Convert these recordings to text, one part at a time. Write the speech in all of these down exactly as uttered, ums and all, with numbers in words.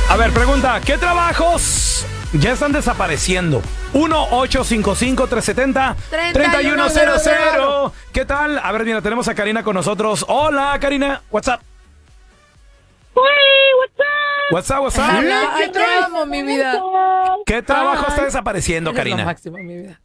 A ver, pregunta, ¿qué trabajos ya están desapareciendo? uno ocho cinco cinco, tres siete cero, tres uno cero cero. ¿Qué tal? A ver, mira, tenemos a Karina con nosotros. Hola, Karina. What's up? Hey, what's up? What's up, what's up? Hola, ay, te amo, mi vida. ¿Qué trabajo Ay, está desapareciendo, eres Karina? lo máximo, mi vida.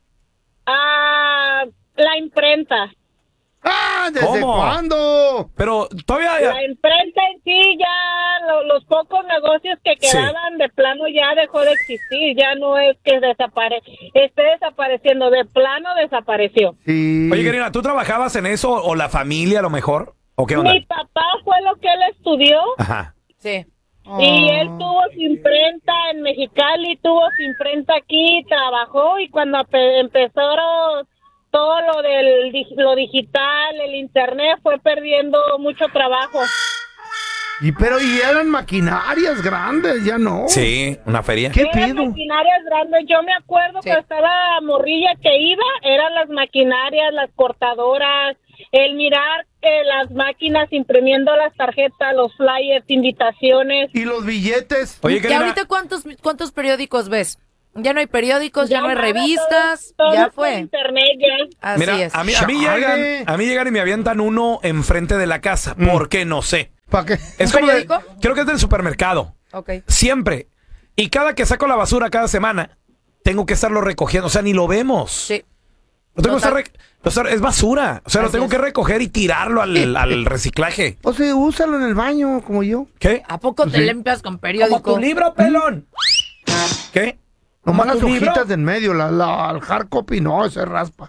Ah, la imprenta. ¡Ah! ¿Desde ¿Cómo? cuándo? Pero todavía... La imprenta en sí ya, lo- los pocos negocios que Sí. quedaban de plano ya dejó de existir. Ya no es que desapare esté desapareciendo, de plano desapareció. Sí. Oye, Karina, ¿tú trabajabas en eso o la familia a lo mejor? ¿O qué onda? Mi papá fue lo que él estudió Ajá. Sí. y él tuvo su imprenta en Mexicali, tuvo su imprenta aquí, trabajó y cuando ape- empezaron todo lo del dig- lo digital, el internet, fue perdiendo mucho trabajo. Y pero y eran maquinarias grandes, ya no. Sí, una feria. ¿Qué Eran pedo? maquinarias grandes. Yo me acuerdo Sí. que estaba morrilla que iba, eran las maquinarias, las cortadoras, el mirar eh, las máquinas imprimiendo las tarjetas, los flyers, invitaciones. ¿Y los billetes? Oye, ¿Y Karina, ahorita cuántos, cuántos periódicos ves? Ya no hay periódicos, ya, no hay nada, revistas, todo- todo ya por fue. internet ya. Así mira, es. a mí, a mí Chale. llegan, a mí llegan y me avientan uno enfrente de la casa. Mm. ¿Por qué? No sé. ¿Para qué? Es ¿Un como de- periódico? creo que es del supermercado. Ok. Siempre. Y cada que saco la basura cada semana, tengo que estarlo recogiendo. O sea, ni lo vemos. Sí. Lo tengo que estar Total. rec- o sea, es basura. O sea, lo Así tengo es. que recoger y tirarlo al, al reciclaje. O sea, úsalo en el baño, como yo. ¿Qué? ¿A poco te Sí. limpias con periódico? libro, pelón. ¿Qué? Nomás ¿Como las tu libro? hojitas de en medio, la, la, el hard copy, no, ese raspa.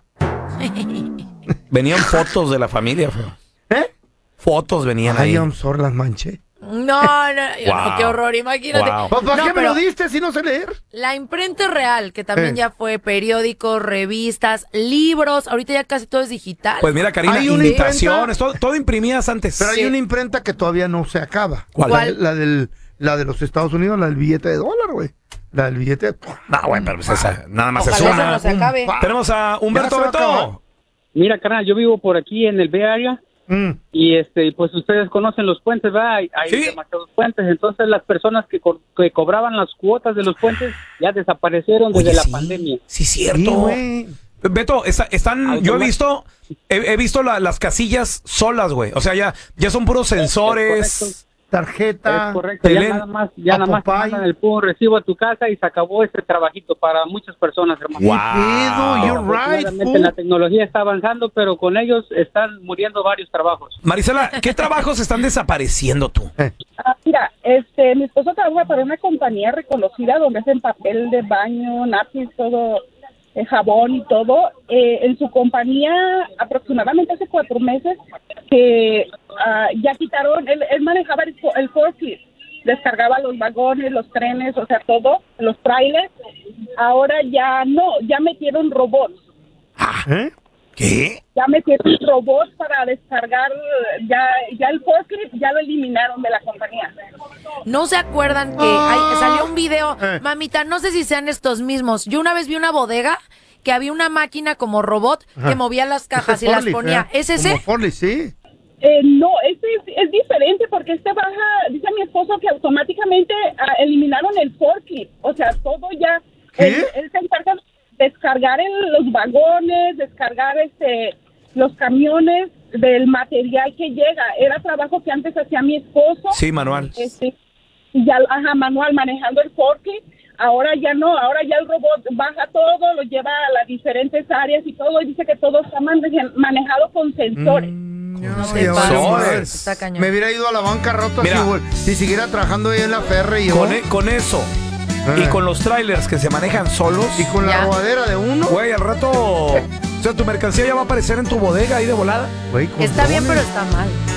Venían fotos de la familia, feo. ¿Eh? Fotos venían Ay, ahí. I'm sorry, las manché. No, no, Wow. no, qué horror, imagínate. Wow. Pues, ¿para No, qué me pero lo diste si no sé leer? la imprenta real, que también Eh. ya fue periódicos, revistas, libros, ahorita ya casi todo es digital. Pues mira, Karina, Hay una invitaciones, todo, todo imprimías antes. Pero Sí. hay una imprenta que todavía no se acaba. ¿Cuál? La, la del, la de los Estados Unidos, la del billete de dólar, güey. La del billete de... No, güey, pero pues esa, nada más es Ojalá esa una. no se acabe. Pa- Tenemos a Humberto Ya se va a acabar. Beto. Mira, carnal, yo vivo por aquí en el Bay Area Mm. y este, pues ustedes conocen los puentes, ¿verdad? Hay, hay Sí. demasiados puentes, entonces las personas que, co- que cobraban las cuotas de los puentes ya desaparecieron desde Oye, la sí, pandemia. Sí, Sí, cierto. güey. Beto, está- están, yo he Automa- visto, he, he visto la- las casillas solas, güey. O sea, ya, ya son puros sensores. Tarjeta. Es correcto, te ya leen nada más, ya nada más te Apopay. mandan el puro recibo a tu casa y se acabó ese trabajito para muchas personas, hermano. ¿Qué Wow. pedo? You're right, Afortunadamente fool. la tecnología está avanzando, pero con ellos están muriendo varios trabajos. Marisela, ¿qué trabajos están desapareciendo tú? Ah, mira, este, mi esposo trabaja para una compañía reconocida donde hacen papel de baño, lápiz, todo, eh, jabón y todo. Eh, en su compañía, aproximadamente hace cuatro meses, que ah, ya quitaron, él, él manejaba el, fo- el forklift, descargaba los vagones, los trenes, o sea, todo, los trailers. Ahora ya no, ya metieron robots. ¿Eh? ¿Qué? Ya metieron robots para descargar, ya, ya el forklift ya lo eliminaron de la compañía. ¿No se acuerdan que hay- salió un video? Eh. Mamita, no sé si sean estos mismos. Yo una vez vi una bodega que había una máquina como robot Ajá. que movía las cajas y Ese las forklift, ponía. ¿eh? ¿Es ese? Como forklift, sí. Eh, no, este es, es diferente porque este baja, dice mi esposo que automáticamente ah, eliminaron el forklift, o sea, todo ya, ¿Qué? él, él se encarga de descargar el- los vagones, descargar este los camiones del material que llega, era trabajo que antes hacía mi esposo, Sí, manual. este, y ya, ajá, manual, manejando el forklift. Ahora ya no, ahora ya el robot baja todo, lo lleva a las diferentes áreas y todo, y dice que todo está mane- manejado con sensores. Mm, No sí, te ya pases. valió madre. Está cañón. Me hubiera ido a la banca rato Mira. si, güey, si siguiera trabajando ahí en la ferre y yo. Con, e- con eso y Eh. con los trailers que se manejan solos, Y con Ya. la rodadera de uno. güey, al rato, o sea, tu mercancía ya va a aparecer en tu bodega ahí de volada. Güey, con Está bien, pero drones. está mal.